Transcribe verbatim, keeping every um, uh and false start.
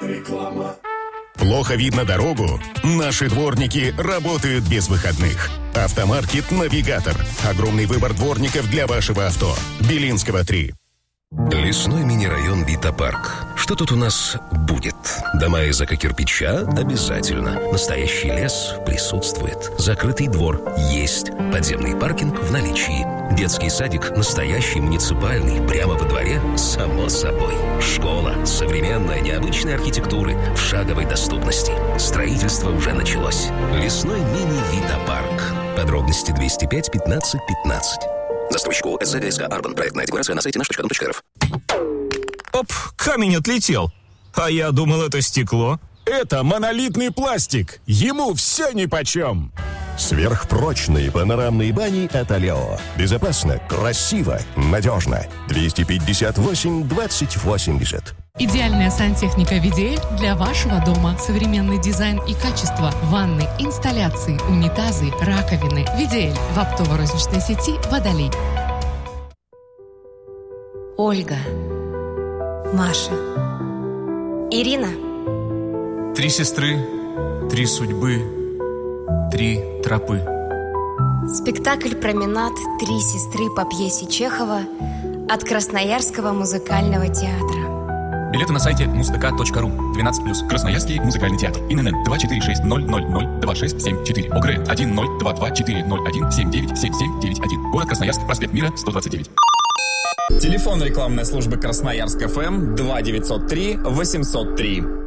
Реклама. Плохо видно дорогу? Наши дворники работают без выходных. Автомаркет «Навигатор». Огромный выбор дворников для вашего авто. Белинского, три. Лесной мини-район Вита-парк. Что тут у нас будет? Дома из эко-кирпича? Обязательно. Настоящий лес присутствует. Закрытый двор есть. Подземный паркинг в наличии. Детский садик настоящий, муниципальный, прямо во дворе, само собой. Школа современная, необычной архитектуры, в шаговой доступности. Строительство уже началось. Лесной мини-Вита-парк. Подробности двести пять пятнадцать пятнадцать. Застройщику эс зэ гэ эс ка «Арбан». Проектная декларация на сайте наш точка дом точка эр эф. Оп, камень отлетел. А я думал, это стекло. Это монолитный пластик. Ему все нипочем. Сверхпрочные панорамные бани от Алео. Безопасно, красиво, надежно. двести пятьдесят восемь двадцать восемьдесят. Идеальная сантехника Видеэль для вашего дома. Современный дизайн и качество. Ванны, инсталляции, унитазы, раковины. Видеэль в оптово-розничной сети «Водолей». Ольга. Маша. Ирина. Три сестры, три судьбы, три тропы. Спектакль «Променад. Три сестры» по пьесе Чехова от Красноярского музыкального театра. Билеты на сайте муз тэ ка точка ру. двенадцать плюс. Красноярский музыкальный театр. ин эн эн два четыре шесть ноль ноль ноль два шесть семь четыре. ОГРН один ноль два два четыре ноль один семь девять семь семь девять один. Город Красноярск. Проспект Мира, сто двадцать девять. Телефон рекламной службы Красноярск эф эм два девятьсот три восемьсот три.